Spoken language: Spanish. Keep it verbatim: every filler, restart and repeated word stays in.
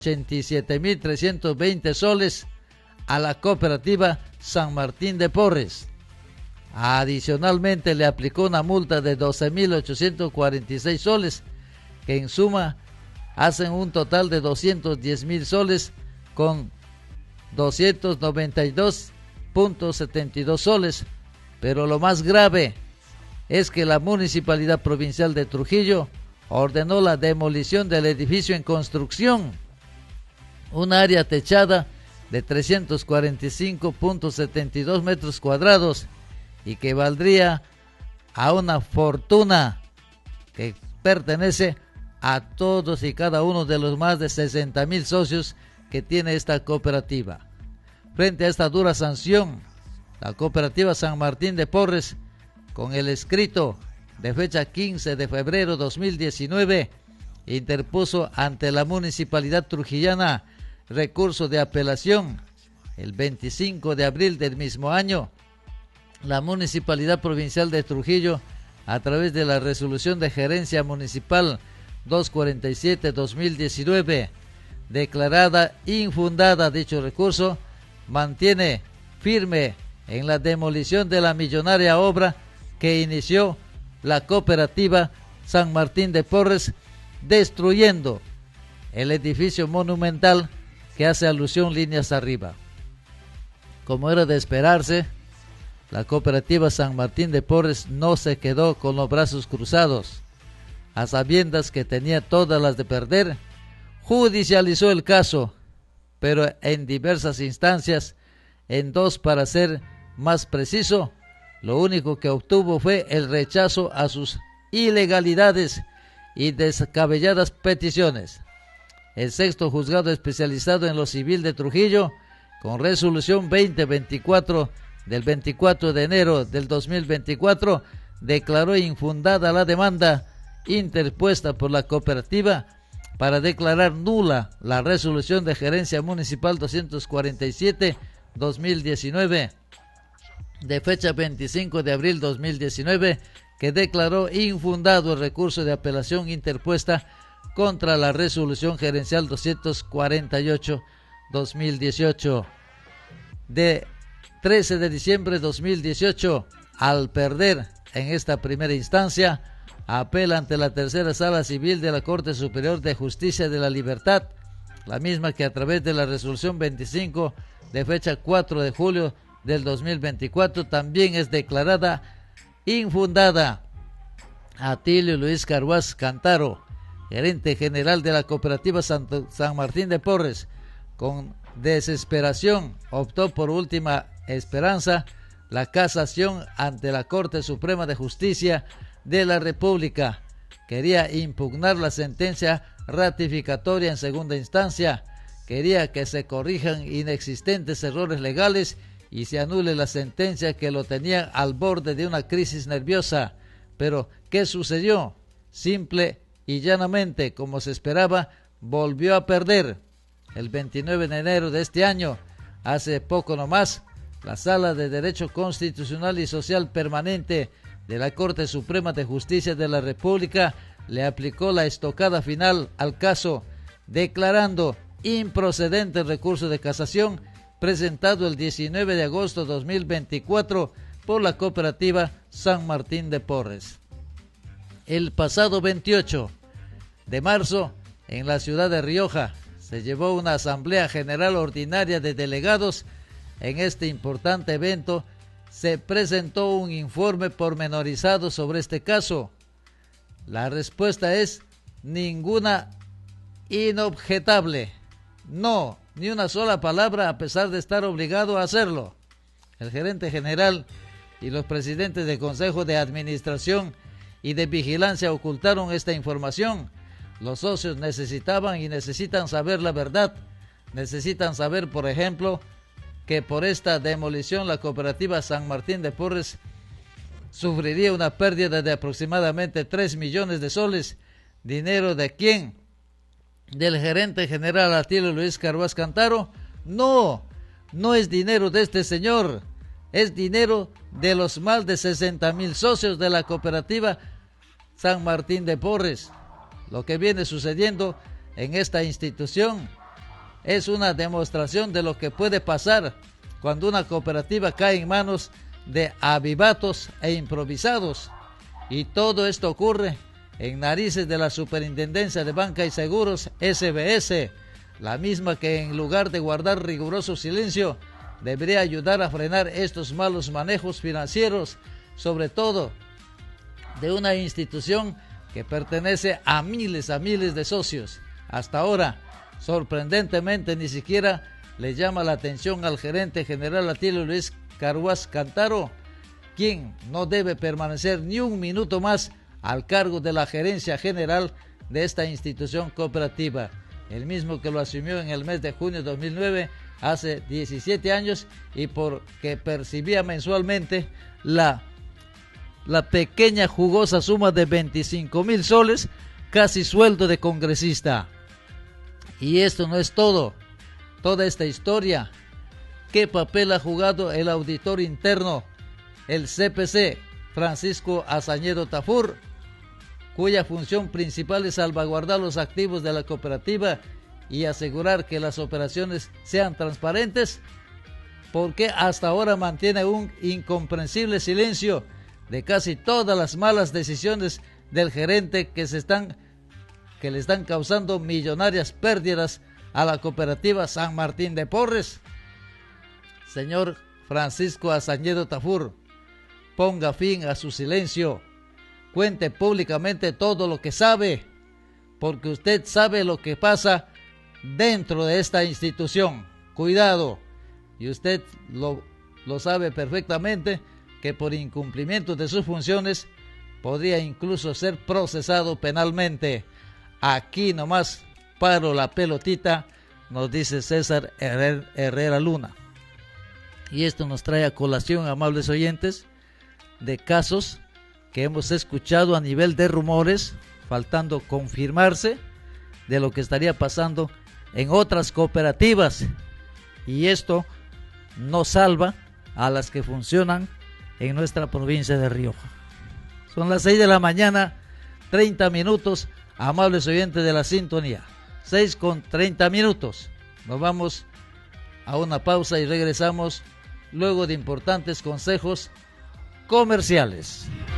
ochenta y siete mil trescientos veinte soles a la cooperativa San Martín de Porres. Adicionalmente le aplicó una multa de doce mil ochocientos cuarenta y seis soles, que en suma hacen un total de doscientos diez mil soles con doscientos noventa y dos punto setenta y dos soles. Pero lo más grave es que la Municipalidad Provincial de Trujillo ordenó la demolición del edificio en construcción, un área techada de trescientos cuarenta y cinco punto setenta y dos metros cuadrados y que valdría a una fortuna que pertenece a todos y cada uno de los más de sesenta mil socios que tiene esta cooperativa. Frente a esta dura sanción, la cooperativa San Martín de Porres, con el escrito de fecha quince de febrero de dos mil diecinueve, interpuso ante la Municipalidad Trujillana recurso de apelación. El veinticinco de abril del mismo año, la Municipalidad Provincial de Trujillo, a través de la resolución de gerencia municipal doscientos cuarenta y siete barra dos mil diecinueve, declarada infundada dicho recurso, mantiene firme en la demolición de la millonaria obra que inició la cooperativa San Martín de Porres, destruyendo el edificio monumental que hace alusión líneas arriba. Como era de esperarse, la cooperativa San Martín de Porres no se quedó con los brazos cruzados. A sabiendas que tenía todas las de perder, judicializó el caso, pero en diversas instancias, en dos para ser más preciso, lo único que obtuvo fue el rechazo a sus ilegalidades y descabelladas peticiones. El sexto juzgado especializado en lo civil de Trujillo, con resolución veinte veinticuatro del veinticuatro de enero del dos mil veinticuatro, declaró infundada la demanda interpuesta por la cooperativa para declarar nula la resolución de gerencia municipal doscientos cuarenta y siete barra dos mil diecinueve de fecha veinticinco de abril de dos mil diecinueve, que declaró infundado el recurso de apelación interpuesta contra la resolución gerencial doscientos cuarenta y ocho barra dos mil dieciocho de trece de diciembre de dos mil dieciocho. Al perder en esta primera instancia, apela ante la tercera sala civil de la Corte Superior de Justicia de la Libertad, la misma que a través de la resolución veinticinco de fecha cuatro de julio del dos mil veinticuatro también es declarada infundada. Atilio Luis Carhuaz Cantaro, gerente general de la cooperativa San, San Martín de Porres, con desesperación optó por última esperanza la casación ante la Corte Suprema de Justicia de la República. Quería impugnar la sentencia ratificatoria en segunda instancia, quería que se corrijan inexistentes errores legales y se anule la sentencia que lo tenía al borde de una crisis nerviosa. Pero, ¿qué sucedió? Simple y llanamente, como se esperaba, volvió a perder. El veintinueve de enero de este año, hace poco nomás, la Sala de Derecho Constitucional y Social Permanente de la Corte Suprema de Justicia de la República le aplicó la estocada final al caso, declarando improcedente el recurso de casación presentado el diecinueve de agosto de dos mil veinticuatro por la cooperativa San Martín de Porres. El pasado veintiocho de marzo, en la ciudad de Rioja, se llevó una asamblea general ordinaria de delegados. En este importante evento se presentó un informe pormenorizado sobre este caso. La respuesta es ninguna inobjetable. No, ni una sola palabra, a pesar de estar obligado a hacerlo. El gerente general y los presidentes del Consejo de Administración y de Vigilancia ocultaron esta información. Los socios necesitaban y necesitan saber la verdad. Necesitan saber, por ejemplo, que por esta demolición la cooperativa San Martín de Porres sufriría una pérdida de aproximadamente tres millones de soles. ¿Dinero de quién? ¿Del gerente general Atilio Luis Carhuaz Cantaro? No, no es dinero de este señor, es dinero de los más de sesenta mil socios de la cooperativa San Martín de Porres. Lo que viene sucediendo en esta institución es una demostración de lo que puede pasar cuando una cooperativa cae en manos de avivatos e improvisados. Y todo esto ocurre en narices de la Superintendencia de Banca y Seguros, S B S, la misma que en lugar de guardar riguroso silencio, debería ayudar a frenar estos malos manejos financieros, sobre todo de una institución que pertenece a miles a miles de socios. Hasta ahora, sorprendentemente, ni siquiera le llama la atención al gerente general Atilio Luis Carhuaz Cantaro, quien no debe permanecer ni un minuto más al cargo de la gerencia general de esta institución cooperativa, el mismo que lo asumió en el mes de junio de dos mil nueve, hace diecisiete años, y porque percibía mensualmente la, la pequeña jugosa suma de veinticinco mil soles, casi sueldo de congresista. Y esto no es todo, toda esta historia. ¿Qué papel ha jugado el auditor interno, el C P C, Francisco Azañedo Tafur, cuya función principal es salvaguardar los activos de la cooperativa y asegurar que las operaciones sean transparentes? ¿Por qué hasta ahora mantiene un incomprensible silencio de casi todas las malas decisiones del gerente que se están que le están causando millonarias pérdidas a la cooperativa San Martín de Porres? Señor Francisco Azañedo Tafur, ponga fin a su silencio, cuente públicamente todo lo que sabe, porque usted sabe lo que pasa dentro de esta institución. Cuidado, y usted lo, lo sabe perfectamente, que por incumplimiento de sus funciones podría incluso ser procesado penalmente. Aquí nomás paro la pelotita, nos dice César Herrera Luna. Y esto nos trae a colación, amables oyentes, de casos que hemos escuchado a nivel de rumores, faltando confirmarse, de lo que estaría pasando en otras cooperativas. Y esto no salva a las que funcionan en nuestra provincia de Rioja. Son las seis de la mañana, treinta minutos, amables oyentes de la sintonía. seis con treinta minutos. Nos vamos a una pausa y regresamos luego de importantes consejos comerciales.